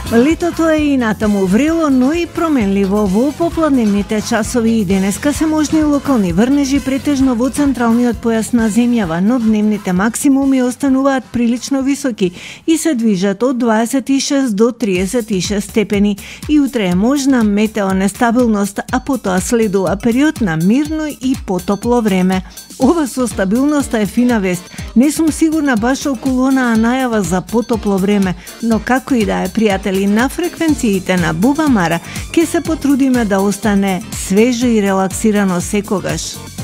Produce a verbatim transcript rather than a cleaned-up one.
Летото е и натаму врело, но и променливо во попладневните часови и денеска се можни локални врнежи претежно во централниот појас на земјава, но дневните максимуми остануваат прилично високи и се движат од дваесет и шест до триесет и шест степени. И утре е можна метео нестабилност, а потоа следува период на мирно и потопло време. Ова со стабилноста е фина вест. Не сум сигурна баш околу онаа најава за потопло време, но како и да е, пријатели, на фреквенциите на Буба Мара ќе се потрудиме да остане свежо и релаксирано секогаш.